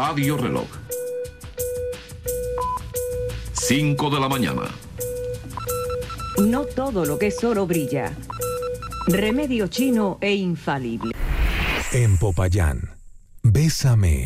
Radio Reloj. 5 de la mañana. No todo lo que es oro brilla. Remedio chino e infalible. En Popayán, Bésame.